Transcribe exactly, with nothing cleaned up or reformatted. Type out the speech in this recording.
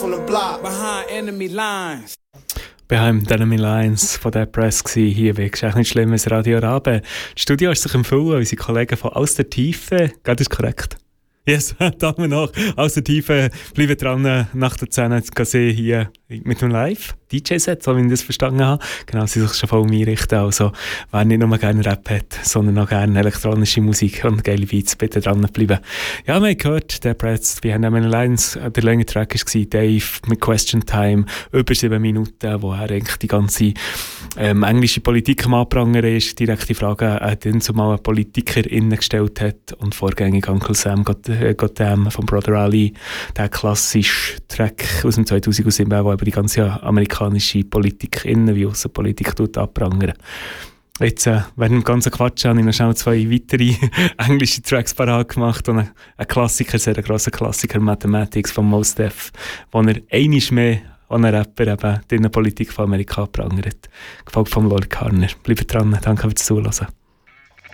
on the block. Behind enemy lines. Behind Enemy Lines von der Press gsi hier weg. Ist echt nicht schlimm, es Radio Rabe. Das Studio ist sich empfohlen, unsere Kollegen von Aus der Tiefe. Geht das korrekt? Yes, Daumen nach. Aus der Tiefe, bleiben dran, nach der Szene zu sehen hier mit einem Live-D J-Set, so wie ich das verstanden habe. Genau, sie sich schon voll einrichten. Also, wer nicht nur gerne Rap hat, sondern auch gerne elektronische Musik und geile Beats, bitte dran bleiben. Ja, wir haben gehört, der Press Behind Enemy Lines, der lange Track war Dave mit Question Time, über sieben Minuten, wo er eigentlich die ganze ähm, englische Politik am Anprangern ist, direkte Fragen an den zumal PolitikerInnen gestellt hat und vorgängig Uncle Sam Got, äh, Got Damn von Brother Ali, der klassische Track aus dem zweitausendsieben, der über die ganze amerikanische Politik, Innen- wie Aussenpolitik abprangern. Jetzt, äh, während dem ganzen Quatsch habe ich noch schnell zwei weitere englische Tracks parat gemacht und ein, ein Klassiker, sehr ein grosser Klassiker, Mathematics von Mos Def, wo er einmal mehr an einen Rapper eben die Innenpolitik von Amerika prangert. Gefolgt von Lord Carner. Bleibt dran, danke fürs Zuhören.